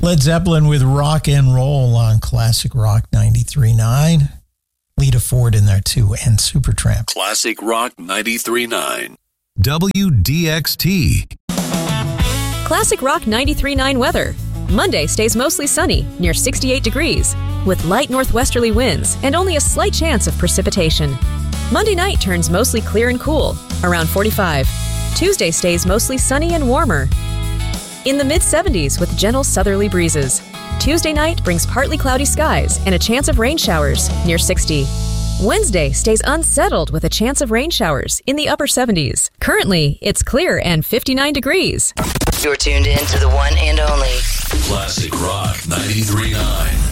Led Zeppelin with Rock and Roll on Classic Rock 93.9. Lita Ford in there too, and Supertramp. Classic Rock 93.9. WDXT. Classic Rock 93.9 weather. Monday stays mostly sunny, near 68 degrees, with light northwesterly winds and only a slight chance of precipitation. Monday night turns mostly clear and cool, around 45. Tuesday stays mostly sunny and warmer, in the mid-70s with gentle southerly breezes. Tuesday night brings partly cloudy skies and a chance of rain showers, near 60. Wednesday stays unsettled with a chance of rain showers in the upper 70s. Currently, it's clear and 59 degrees. You're tuned in to the one and only Classic Rock 93.9.